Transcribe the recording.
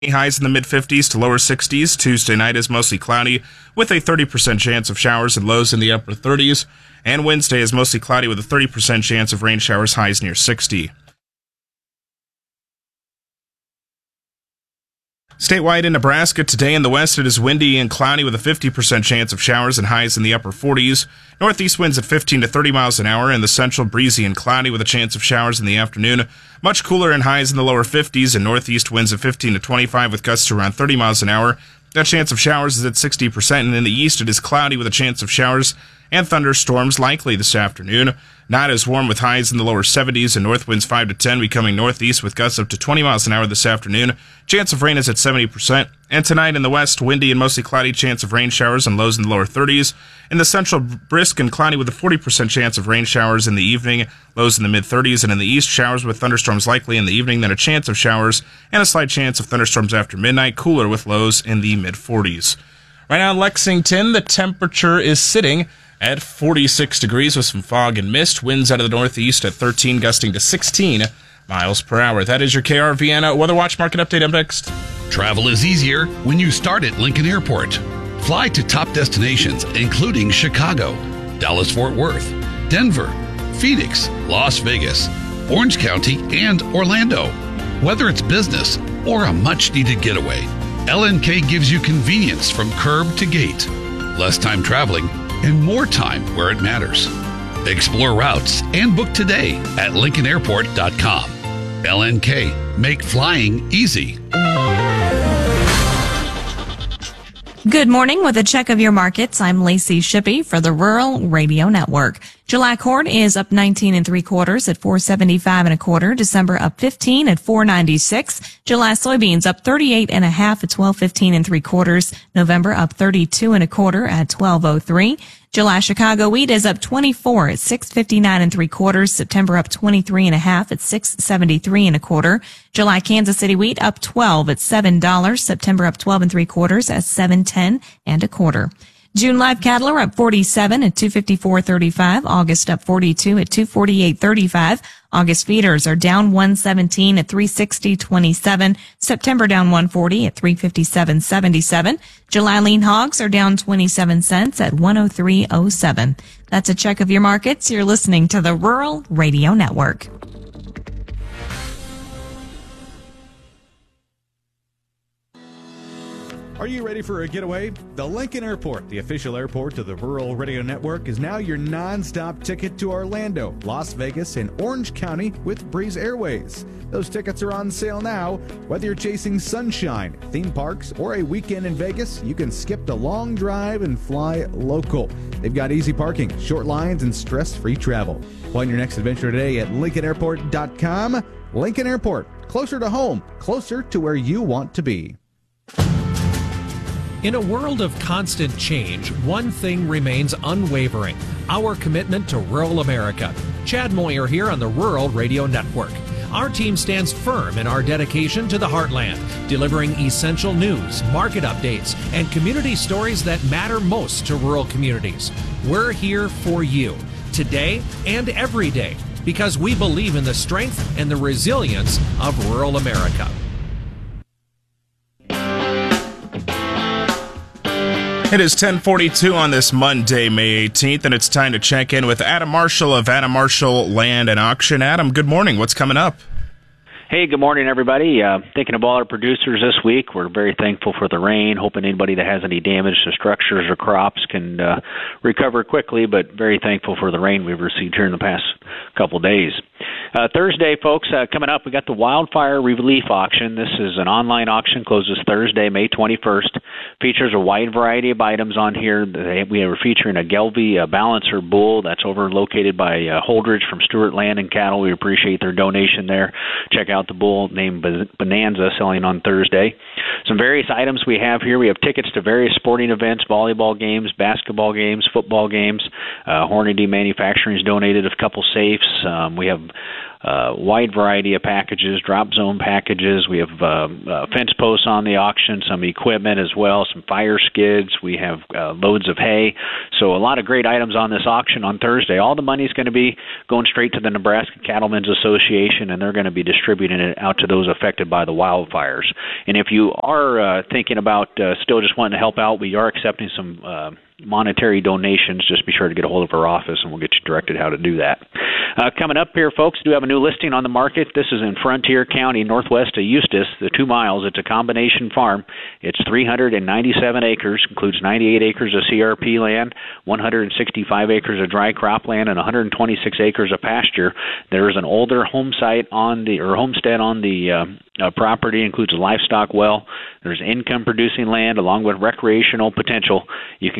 Highs in the mid-50s to lower 60s. Tuesday night is mostly cloudy with a 30% chance of showers and lows in the upper 30s. And Wednesday is mostly cloudy with a 30% chance of rain showers, highs near 60. Statewide in Nebraska, today in the west it is windy and cloudy with a 50% chance of showers and highs in the upper 40s. Northeast winds at 15 to 30 miles an hour. In the central, breezy and cloudy with a chance of showers in the afternoon. Much cooler and highs in the lower 50s, and northeast winds at 15 to 25 with gusts around 30 miles an hour. That chance of showers is at 60%, and in the east it is cloudy with a chance of showers and thunderstorms likely this afternoon. Not as warm with highs in the lower 70s and north winds 5 to 10 becoming northeast with gusts up to 20 miles an hour this afternoon. Chance of rain is at 70%. And tonight in the west, windy and mostly cloudy, chance of rain showers and lows in the lower 30s. In the central, brisk and cloudy with a 40% chance of rain showers in the evening, lows in the mid-30s. And in the east, showers with thunderstorms likely in the evening, then a chance of showers and a slight chance of thunderstorms after midnight, cooler with lows in the mid-40s. Right now in Lexington, the temperature is sitting at 46 degrees with some fog and mist. Winds out of the northeast at 13, gusting to 16 miles per hour. That is your KRVN Weather Watch Market Update. Up next. Travel is easier when you start at Lincoln Airport. Fly to top destinations, including Chicago, Dallas-Fort Worth, Denver, Phoenix, Las Vegas, Orange County, and Orlando. Whether it's business or a much-needed getaway, LNK gives you convenience from curb to gate, less time traveling, and more time where it matters. Explore routes and book today at LincolnAirport.com. LNK, make flying easy. Good morning. With a check of your markets, I'm Lacey Shippey for the Rural Radio Network. July corn is up 19 3/4 at $4.75 December up 15 at $4.96. July soybeans up 38.5 at $12.15 3/4. November up 32 1/4 at $12.03. July Chicago wheat is up 24 at $6.59 3/4. September up 23.5 at $6.73 1/4. July Kansas City wheat up 12 at $7. September up 12 3/4 at $7.10 1/4. June live cattle are up 47 at $254.35. August up 42 at $248.35. August feeders are down 117 at $360.27. September down 140 at $357.77. July lean hogs are down 27 cents at $103.07. That's a check of your markets. You're listening to the Rural Radio Network. Are you ready for a getaway? The Lincoln Airport, the official airport of the Rural Radio Network, is now your non-stop ticket to Orlando, Las Vegas, and Orange County with Breeze Airways. Those tickets are on sale now. Whether you're chasing sunshine, theme parks, or a weekend in Vegas, you can skip the long drive and fly local. They've got easy parking, short lines, and stress-free travel. Plan your next adventure today at LincolnAirport.com. Lincoln Airport, closer to home, closer to where you want to be. In a world of constant change, one thing remains unwavering: our commitment to rural America. Chad Moyer here on the Rural Radio Network. Our team stands firm in our dedication to the heartland, delivering essential news, market updates, and community stories that matter most to rural communities. We're here for you, today and every day, because we believe in the strength and the resilience of rural America. It is 10:42 on this Monday, May 18th, and it's time to check in with Adam Marshall of Adam Marshall Land and Auction. Adam, good morning. What's coming up? Hey, good morning, everybody. Thinking of all our producers this week. We're very thankful for the rain, hoping anybody that has any damage to structures or crops can recover quickly, but very thankful for the rain we've received here in the past couple days. Thursday, folks, coming up, we got the Wildfire Relief Auction. This is an online auction, closes Thursday, May 21st. Features a wide variety of items on here. We are featuring a Gelbvieh balancer bull that's located by Holdridge from Stewart Land and Cattle. We appreciate their donation there. Check out the bull named Bonanza selling on Thursday. Some various items we have here. We have tickets to various sporting events, volleyball games, basketball games, football games. Hornady Manufacturing's donated a couple safes. We have wide variety of packages, drop zone packages. We have fence posts on the auction, some equipment as well, some fire skids. We have loads of hay. So a lot of great items on this auction on Thursday. All the money is going to be going straight to the Nebraska Cattlemen's Association, and they're going to be distributing it out to those affected by the wildfires. And if you are thinking about still just wanting to help out, we are accepting some monetary donations. Just be sure to get a hold of our office, and we'll get you directed how to do that. Coming up here, folks, do have a new listing on the market. This is in Frontier County, northwest of Eustis, the 2 miles. It's a combination farm. It's 397 acres, includes 98 acres of CRP land, 165 acres of dry crop land, and 126 acres of pasture. There's an older homestead on the property, includes a livestock well. There's income-producing land along with recreational potential. You can